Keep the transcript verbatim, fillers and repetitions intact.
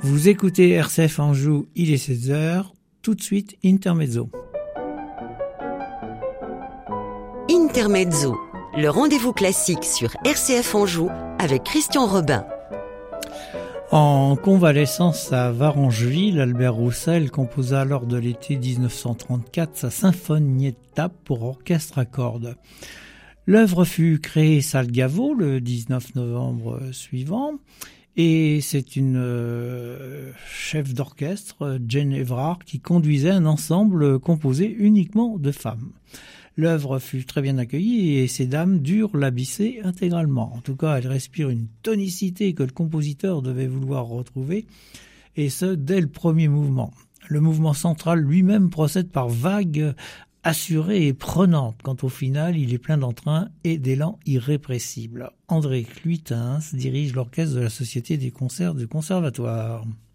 Vous écoutez R C F Anjou, il est seize heures, tout de suite Intermezzo. Intermezzo, le rendez-vous classique sur R C F Anjou avec Christian Robin. En convalescence à Varangeville, Albert Roussel composa lors de l'été dix-neuf cent trente-quatre sa Sinfonietta pour orchestre à cordes. L'œuvre fut créée salle Gaveau le dix-neuf novembre suivant et c'est une euh, chef d'orchestre, Jane Evrard, qui conduisait un ensemble composé uniquement de femmes. L'œuvre fut très bien accueillie et ces dames durent l'abysser intégralement. En tout cas, elle respire une tonicité que le compositeur devait vouloir retrouver, et ce, dès le premier mouvement. Le mouvement central lui-même procède par vagues assurées et prenantes, quand au final, il est plein d'entrain et d'élan irrépressible. André Cluitens dirige l'orchestre de la Société des concerts du Conservatoire.